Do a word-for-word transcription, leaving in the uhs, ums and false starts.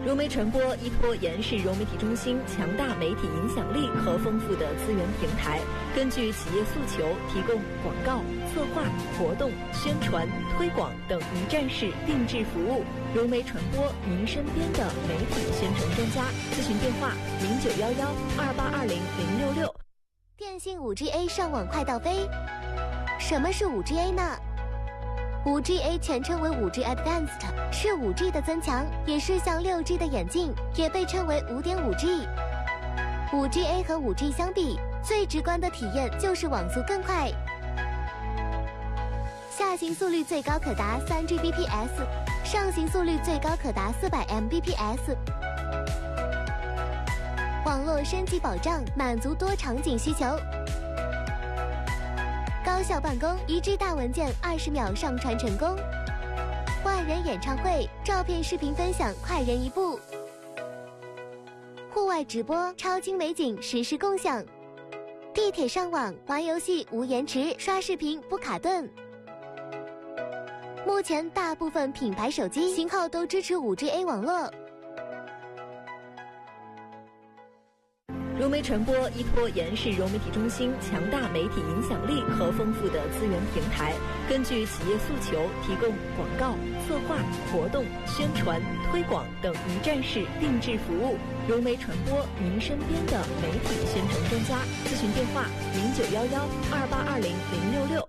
融媒传播依托延世融媒体中心强大媒体影响力和丰富的资源平台，根据企业诉求，提供广告、策划、活动、宣传、推广等一站式定制服务。融媒传播，您身边的媒体宣传专家。咨询电话：零九幺幺二八二零零六六。 电信 五 G A 上网快到飞。什么是 五 G A 呢？ 五 G A 全称为 五 G Advanced， 是 五 G 的增强，也是向 六 G 的演进，也被称为 五点五 G。 五 G A 和 五 G 相比，最直观的体验就是网速更快，下行速率最高可达 三 G B P S， 上行速率最高可达 四百 M B P S。 网络升级保障，满足多场景需求，高效办公，一 G 大文件二十秒上传成功，万人演唱会，照片视频分享快人一步，户外直播，超精美景实时共享，地铁上网玩游戏无延迟，刷视频不卡顿。目前大部分品牌手机型号都支持 五 G A 网络。 融媒传播依托延世融媒体中心强大媒体影响力和丰富的资源平台，根据企业诉求，提供广告、策划、活动、宣传、推广等一站式定制服务。融媒传播，您身边的媒体宣传专家。咨询电话：零九幺幺二八二零零六六。